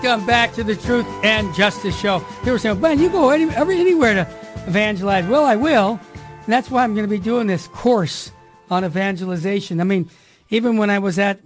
Welcome back to the Truth and Justice Show. People are saying, man, you go anywhere to evangelize. Well, I will. And that's why I'm going to be doing this course on evangelization. I mean, even when I was at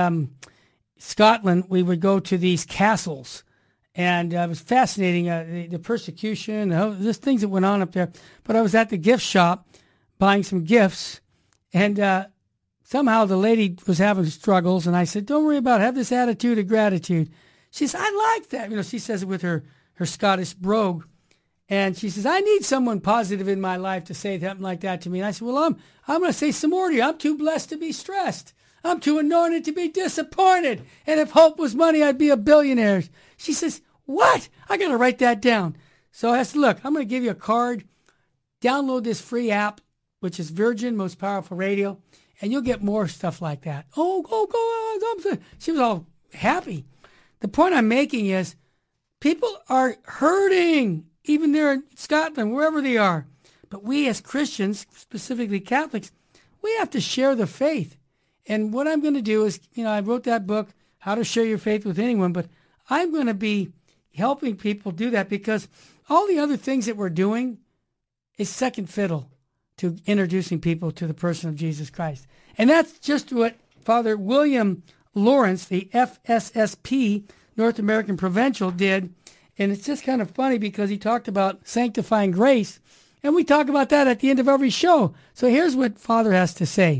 Scotland, we would go to these castles. And it was fascinating, the persecution, there's things that went on up there. But I was at the gift shop buying some gifts. And somehow the lady was having struggles. And I said, don't worry about it. Have this attitude of gratitude. She says, I like that. You know, she says it with her Scottish brogue. And she says, I need someone positive in my life to say something like that to me. And I said, well, I'm going to say some more to you. I'm too blessed to be stressed. I'm too anointed to be disappointed. And if hope was money, I'd be a billionaire. She says, what? I got to write that down. So I said, look, I'm going to give you a card. Download this free app, which is Virgin, Most Powerful Radio, and you'll get more stuff like that. Oh, go. She was all happy. The point I'm making is people are hurting, even there in Scotland, wherever they are. But we as Christians, specifically Catholics, we have to share the faith. And what I'm going to do is, I wrote that book, How to Share Your Faith with Anyone, but I'm going to be helping people do that because all the other things that we're doing is second fiddle to introducing people to the person of Jesus Christ. And that's just what Father William Lawrence, the FSSP, North American Provincial, did. And it's just kind of funny because he talked about sanctifying grace, and we talk about that at the end of every show. So here's what Father has to say.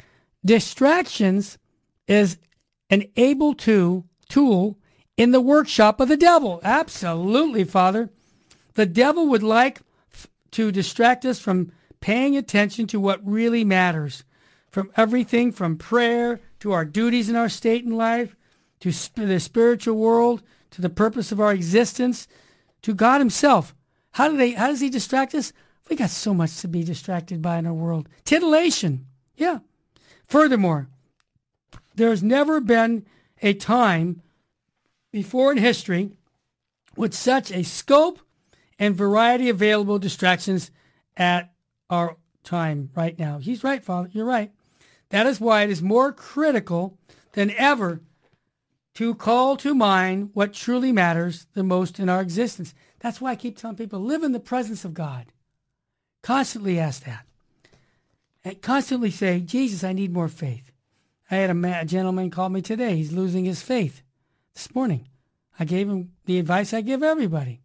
Distractions is an able tool in the workshop of the devil. Absolutely, Father. The devil would like to distract us from paying attention to what really matters, from everything from prayer to our duties in our state in life, to the spiritual world, to the purpose of our existence, to God himself. How does he distract us? We got so much to be distracted by in our world. Titillation. Yeah. Furthermore, there's never been a time before in history with such a scope and variety of available distractions at our time right now. He's right, Father. You're right. That is why it is more critical than ever to call to mind what truly matters the most in our existence. That's why I keep telling people, live in the presence of God. Constantly ask that. And constantly say, Jesus, I need more faith. I had a gentleman call me today. He's losing his faith this morning. I gave him the advice I give everybody.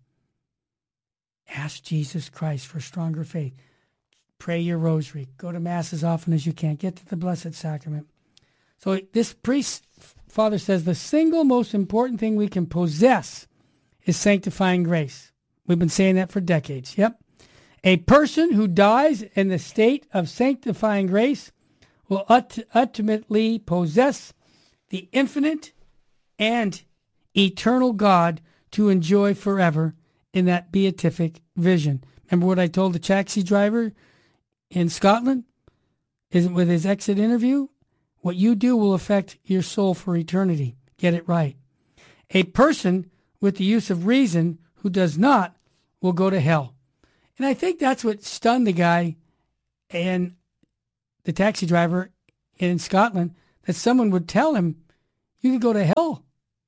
Ask Jesus Christ for stronger faith. Pray your rosary. Go to Mass as often as you can. Get to the Blessed Sacrament. So this priest, Father says, the single most important thing we can possess is sanctifying grace. We've been saying that for decades. Yep. A person who dies in the state of sanctifying grace will ultimately possess the infinite and eternal God to enjoy forever in that beatific vision. Remember what I told the taxi driver in Scotland? Isn't with his exit interview? What you do will affect your soul for eternity. Get it right. A person with the use of reason who does not will go to hell. And I think that's what stunned the guy and the taxi driver in Scotland, that someone would tell him, you could go to hell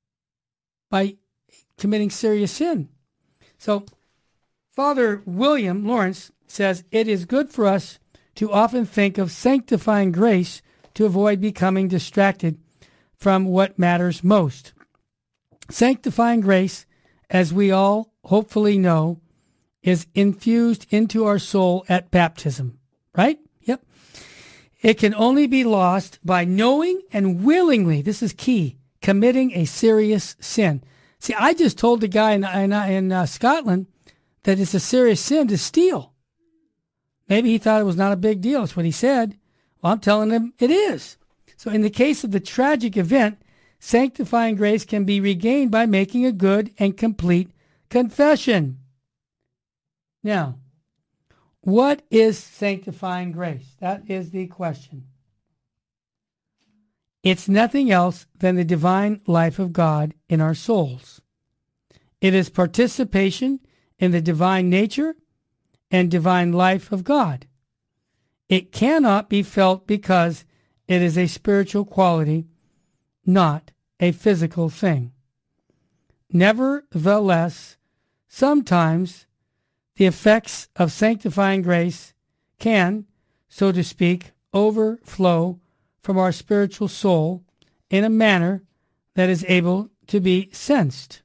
by committing serious sin. So Father William Lawrence says, it is good for us to often think of sanctifying grace to avoid becoming distracted from what matters most. Sanctifying grace, as we all hopefully know, is infused into our soul at baptism, right? Yep. It can only be lost by knowing and willingly, this is key, committing a serious sin. See, I just told the guy in Scotland that it's a serious sin to steal. Maybe he thought it was not a big deal. That's what he said. Well, I'm telling him it is. So in the case of the tragic event, sanctifying grace can be regained by making a good and complete confession. Now, what is sanctifying grace? That is the question. It's nothing else than the divine life of God in our souls. It is participation in the divine nature and divine life of God. It cannot be felt because it is a spiritual quality, not a physical thing. Nevertheless, sometimes the effects of sanctifying grace can, so to speak, overflow from our spiritual soul in a manner that is able to be sensed.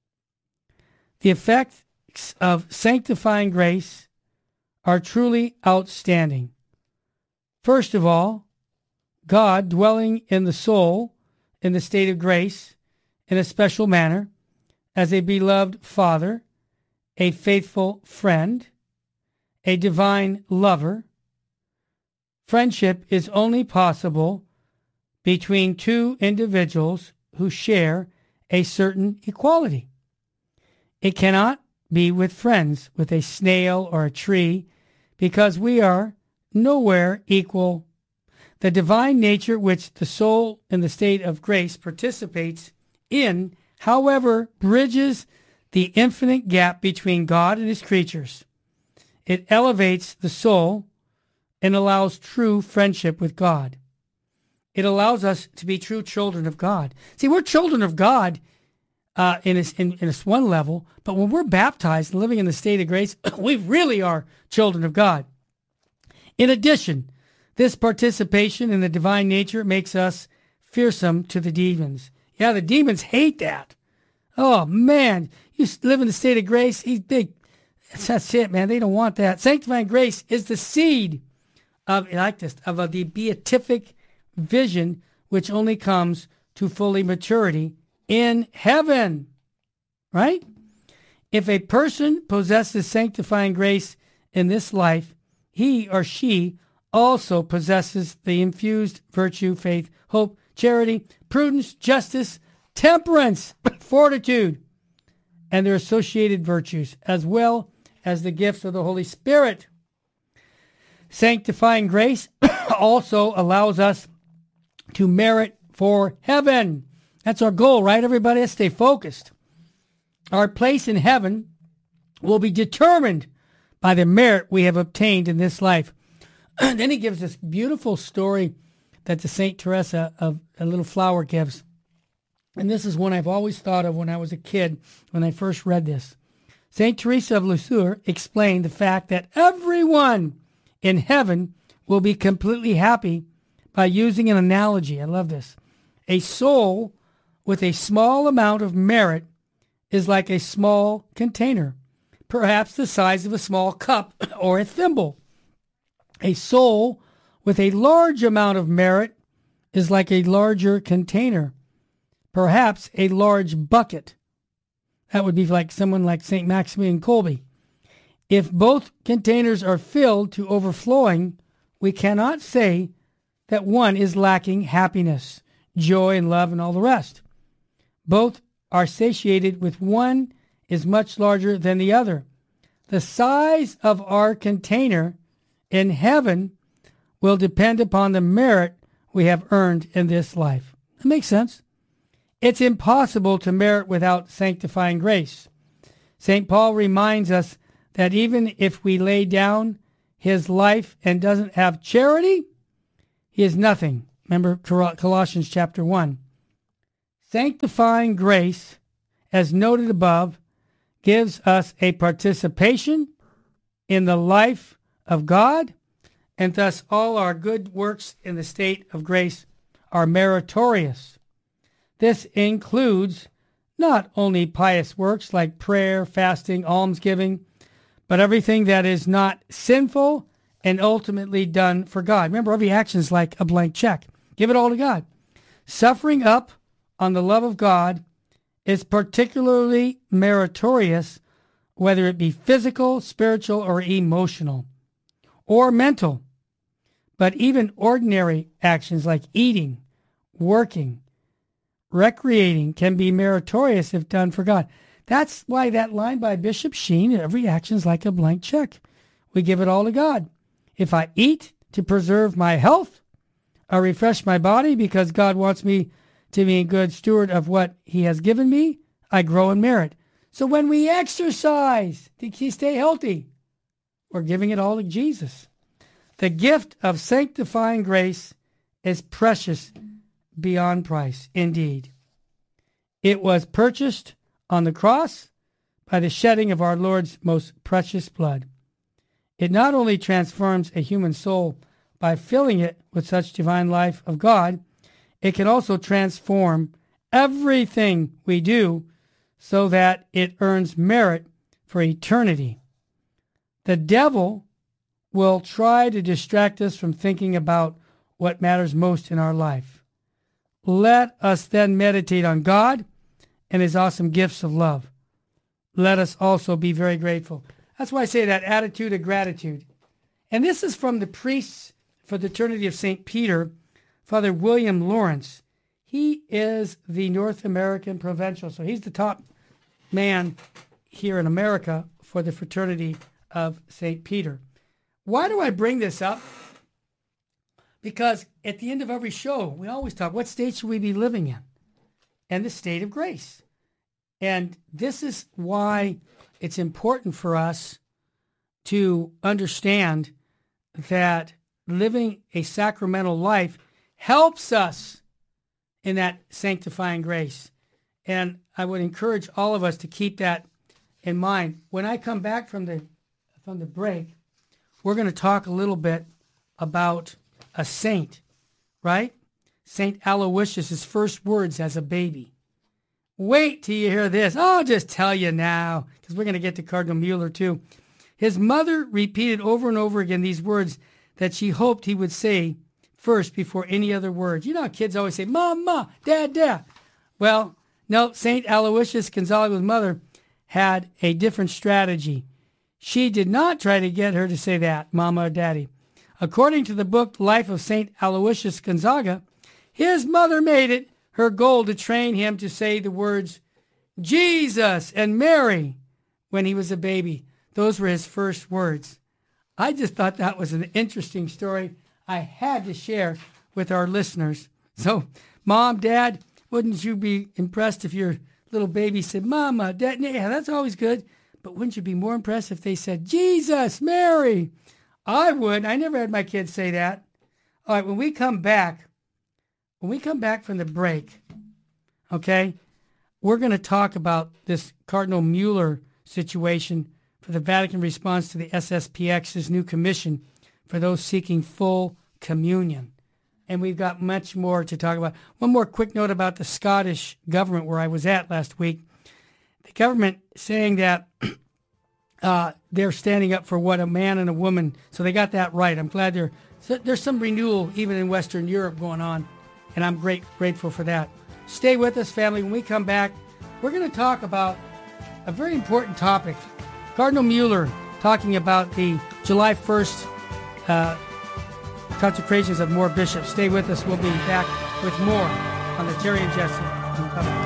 The effects of sanctifying grace are truly outstanding. First of all, God dwelling in the soul in the state of grace in a special manner as a beloved Father, a faithful friend, a divine lover. Friendship is only possible between two individuals who share a certain equality. It cannot be with friends, with a snail or a tree, because we are nowhere equal. The divine nature which the soul in the state of grace participates in, however, bridges the infinite gap between God and his creatures. It elevates the soul and allows true friendship with God. It allows us to be true children of God. See, we're children of God in this one level, but when we're baptized and living in the state of grace, we really are children of God. In addition, this participation in the divine nature makes us fearsome to the demons. Yeah, the demons hate that. Oh, man, you live in the state of grace, he's big. That's it, man. They don't want that. Sanctifying grace is the seed of the beatific vision, which only comes to fully maturity in heaven. Right? If a person possesses sanctifying grace in this life, he or she also possesses the infused virtue, faith, hope, charity, prudence, justice, temperance, fortitude, and their associated virtues, as well as the gifts of the Holy Spirit. Sanctifying grace also allows us to merit for heaven. That's our goal, right, everybody? Let's stay focused. Our place in heaven will be determined by the merit we have obtained in this life. And then he gives this beautiful story that the St. Teresa of a Little Flower gives. And this is one I've always thought of when I was a kid, when I first read this. St. Teresa of Lisieux explained the fact that everyone in heaven will be completely happy by using an analogy. I love this. A soul with a small amount of merit is like a small container, perhaps the size of a small cup or a thimble. A soul with a large amount of merit is like a larger container, perhaps a large bucket. That would be like someone like St. Maximilian Kolbe. If both containers are filled to overflowing, we cannot say that one is lacking happiness, joy, and love, and all the rest. Both are satiated with one is much larger than the other. The size of our container in heaven will depend upon the merit we have earned in this life. That makes sense. It's impossible to merit without sanctifying grace. St. Paul reminds us that even if we lay down his life and doesn't have charity, he is nothing. Remember Colossians chapter 1. Sanctifying grace, as noted above, gives us a participation in the life of God, and thus all our good works in the state of grace are meritorious. This includes not only pious works like prayer, fasting, almsgiving, but everything that is not sinful and ultimately done for God. Remember, every action is like a blank check. Give it all to God. Suffering up on the love of God is particularly meritorious, whether it be physical, spiritual, or emotional, or mental. But even ordinary actions like eating, working, recreating can be meritorious if done for God. That's why that line by Bishop Sheen, every action is like a blank check. We give it all to God. If I eat to preserve my health, I refresh my body because God wants me to be a good steward of what he has given me, I grow in merit. So when we exercise to stay healthy, we're giving it all to Jesus. The gift of sanctifying grace is precious beyond price, indeed. It was purchased on the cross by the shedding of our Lord's most precious blood. It not only transforms a human soul by filling it with such divine life of God, it can also transform everything we do so that it earns merit for eternity. The devil will try to distract us from thinking about what matters most in our life. Let us then meditate on God and his awesome gifts of love. Let us also be very grateful. That's why I say that attitude of gratitude. And this is from the priests for the Fraternity of St. Peter, Father William Lawrence. He is the North American provincial, so he's the top man here in America for the Fraternity of St. Peter. Why do I bring this up? Because at the end of every show, we always talk, what state should we be living in? And the state of grace. And this is why it's important for us to understand that living a sacramental life helps us in that sanctifying grace. And I would encourage all of us to keep that in mind. When I come back from the break, we're going to talk a little bit about a saint, right? St. Aloysius' first words as a baby. Wait till you hear this. I'll just tell you now, because we're going to get to Cardinal Mueller too. His mother repeated over and over again these words that she hoped he would say first before any other words. You know how kids always say, Mama, Dad, Dad. Well, no, St. Aloysius Gonzaga's mother had a different strategy. She did not try to get her to say that, Mama or Daddy. According to the book Life of St. Aloysius Gonzaga, his mother made it her goal to train him to say the words Jesus and Mary when he was a baby. Those were his first words. I just thought that was an interesting story I had to share with our listeners. So, Mom, Dad, wouldn't you be impressed if your little baby said, Mama, Dad? Yeah, that's always good. But wouldn't you be more impressed if they said, Jesus, Mary? I would. I never had my kids say that. All right, when we come back from the break, okay, we're going to talk about this Cardinal Mueller situation for the Vatican response to the SSPX's new commission for those seeking full communion. And we've got much more to talk about. One more quick note about the Scottish government where I was at last week. The government saying that they're standing up for what a man and a woman, so they got that right. I'm glad there's some renewal even in Western Europe going on, and I'm grateful for that. Stay with us, family. When we come back, we're going to talk about a very important topic. Cardinal Mueller talking about the July 1st consecrations of more bishops. Stay with us. We'll be back with more on the Terry and Jesse.